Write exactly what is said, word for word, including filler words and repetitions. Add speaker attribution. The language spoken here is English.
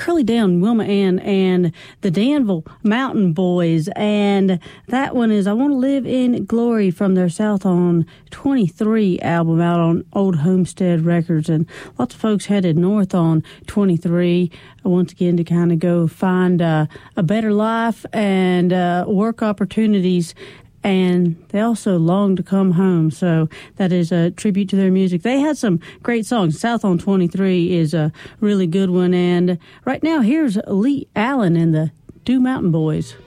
Speaker 1: Curly Down, Wilma Ann, and the Danville Mountain Boys. And that one is I Want to Live in Glory from their South on twenty-three album out on Old Homestead Records. And lots of folks headed north on twenty-three once again to kind of go find uh, a better life and uh, work opportunities. And they also long to come home. So that is a tribute to their music. They had some great songs. South on twenty-three is a really good one. And right now, here's Lee Allen and the Dew Mountain Boys.